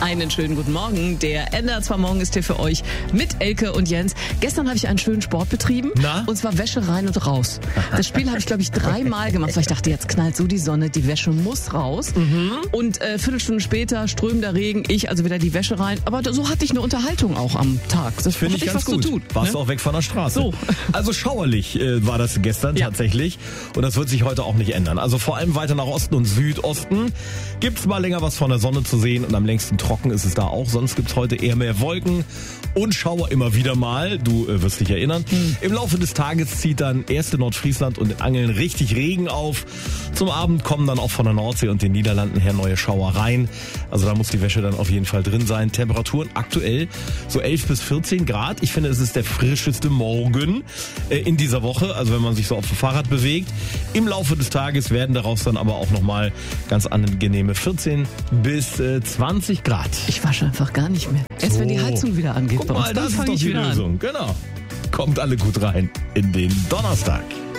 Einen schönen guten Morgen. Der NDR Morgen ist hier für euch mit Elke und Jens. Gestern habe ich einen schönen Sport betrieben. Und zwar Wäsche rein und raus. Das Spiel habe ich, glaube ich, 3-mal gemacht, weil ich dachte, jetzt knallt so die Sonne, die Wäsche muss raus. Und Viertelstunde später strömender Regen, ich also wieder die Wäsche rein. Aber so hatte ich eine Unterhaltung auch am Tag. Das finde ich ganz gut. Warst du auch weg von der Straße. So. Also schauerlich war das gestern tatsächlich. Und das wird sich heute auch nicht ändern. Also vor allem weiter nach Osten und Südosten gibt's mal länger was von der Sonne zu sehen. Und am längsten trocken ist es da auch. Sonst gibt's heute eher mehr Wolken und Schauer immer wieder mal. Du wirst dich erinnern. Im Laufe des Tages zieht dann erst in Nordfriesland und in Angeln richtig Regen auf. Zum Abend kommen dann auch von der Nordsee und den Niederlanden her neue Schauer rein. Also da muss die Wäsche dann auf jeden Fall drin sein. Temperaturen aktuell so 11 bis 14 Grad. Ich finde, es ist der frischeste Morgen in dieser Woche. Also wenn man sich so auf dem Fahrrad bewegt. Im Laufe des Tages werden daraus dann aber auch nochmal ganz angenehme 14 bis 20 Grad. Ich wasche einfach gar nicht mehr. Erst wenn die Heizung wieder angeht. Guck mal, das ist doch die Lösung. Genau. Kommt alle gut rein in den Donnerstag.